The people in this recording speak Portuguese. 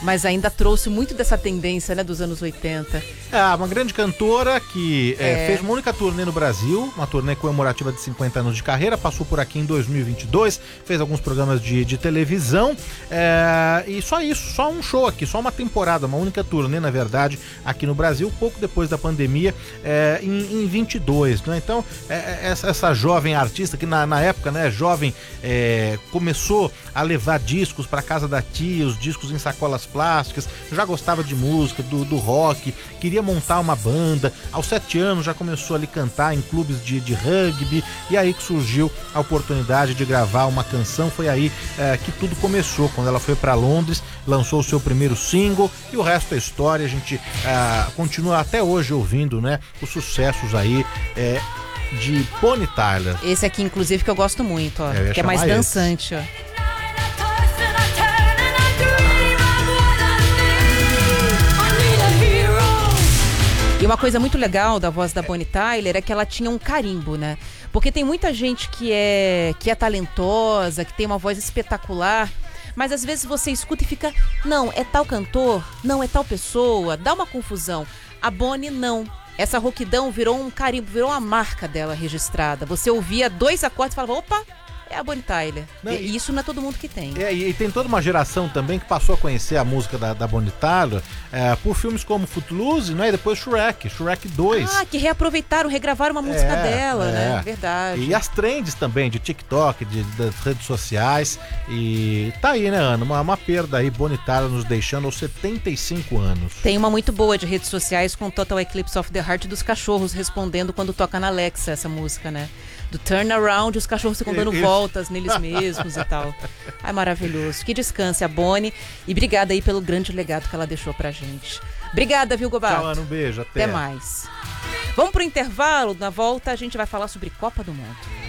Mas ainda trouxe muito dessa tendência, né, dos anos 80. Uma grande cantora que fez uma única turnê no Brasil, uma turnê comemorativa de 50 anos de carreira, passou por aqui em 2022, fez alguns programas de televisão, e só isso, só um show aqui, só uma temporada, uma única turnê, na verdade, aqui no Brasil, pouco depois da pandemia, em 22, né? Então, essa jovem artista que na época, né, jovem, começou a levar discos para casa da tia, os discos em sacolas plásticas, já gostava de música, do rock, queria montar uma banda, aos 7 anos já começou ali a cantar em clubes de rugby, e aí que surgiu a oportunidade de gravar uma canção. Foi aí que tudo começou, quando ela foi para Londres, lançou o seu primeiro single, e o resto é história. A gente continua até hoje ouvindo, né, os sucessos aí de Bonnie Tyler. Esse aqui, inclusive, que eu gosto muito, ó, que é mais dançante, ó. E uma coisa muito legal da voz da Bonnie Tyler é que ela tinha um carimbo, né? Porque tem muita gente que é talentosa, que tem uma voz espetacular, mas às vezes você escuta e fica, não, é tal cantor, não, é tal pessoa, dá uma confusão. A Bonnie não. Essa rouquidão virou um carimbo, virou uma marca dela registrada. Você ouvia 2 acordes e falava, opa, é a Bonnie Tyler. E isso não é todo mundo que tem. E tem toda uma geração também que passou a conhecer a música da Bonnie Tyler por filmes como Footloose, né? E depois Shrek 2. Que reaproveitaram, regravaram uma música dela, né? Verdade. E as trends também de TikTok, das redes sociais. E tá aí, né, Ana? Uma perda aí, Bonnie Tyler nos deixando aos 75 anos. Tem uma muito boa de redes sociais com Total Eclipse of the Heart dos cachorros respondendo quando toca na Alexa essa música, né? Do Turnaround, os cachorros ficam dando voltas neles mesmos e tal. Ai, maravilhoso. Que descanse a Bonnie. E obrigada aí pelo grande legado que ela deixou pra gente. Obrigada, viu, Gobato? Tchau, Ana, um beijo. Até mais. Vamos pro intervalo. Na volta a gente vai falar sobre Copa do Mundo.